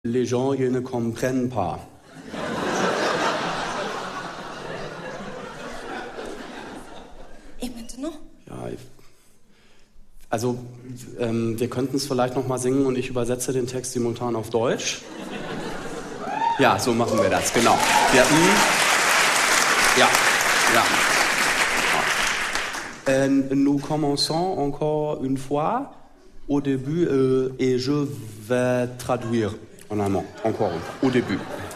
Les gens, ils ne comprennent pas. Et maintenant? Ja, also, wir könnten es vielleicht noch mal singen und ich übersetze den Text simultan auf Deutsch. Ja, so machen wir das, genau. Ja, ja. Nous commençons encore une fois au début et je vais traduire en allemand. Encore une fois, au début.